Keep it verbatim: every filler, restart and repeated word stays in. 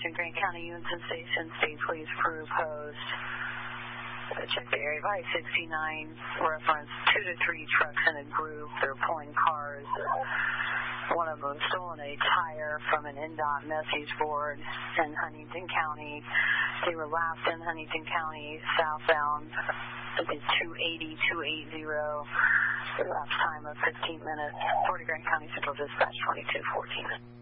Attention Grant County Unison Station, State Police Peru Post. Check the area by sixty-nine, reference two to three trucks in a group. They're pulling cars. One of them stolen a tire from an N D O T message board in Huntington County. They were last in Huntington County, southbound. It is two eighty, two eighty. Elapsed time of fifteen minutes. Fort Grant County Central Dispatch twenty-two fourteen.